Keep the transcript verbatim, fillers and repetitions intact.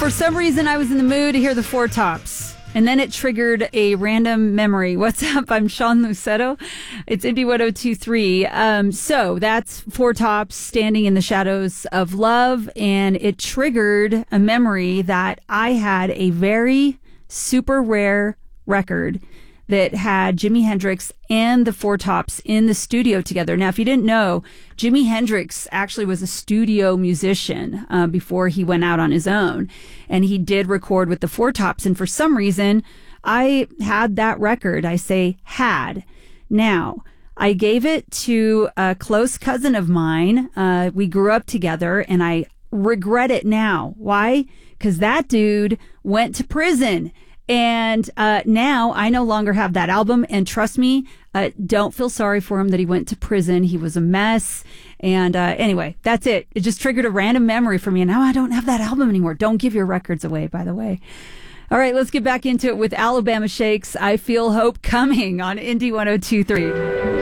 For some reason, I was in the mood to hear the Four Tops, and then it triggered a random memory. What's up? I'm Sean Lusetto. It's Indy one oh two point three. Um, so that's Four Tops, Standing in the Shadows of Love, and it triggered a memory that I had a very super rare record that had Jimi Hendrix and the Four Tops in the studio together. Now, if you didn't know, Jimi Hendrix actually was a studio musician uh, before he went out on his own, and he did record with the Four Tops. And for some reason, I had that record. I say had. Now, I gave it to a close cousin of mine. Uh, we grew up together, and I regret it now. Why? Because that dude went to prison. And uh, now I no longer have that album. And trust me, uh, don't feel sorry for him that he went to prison. He was a mess. And uh, anyway, that's it. It just triggered a random memory for me. And now I don't have that album anymore. Don't give your records away, by the way. All right, let's get back into it with Alabama Shakes. I Feel Hope Coming on Indy one oh two point three.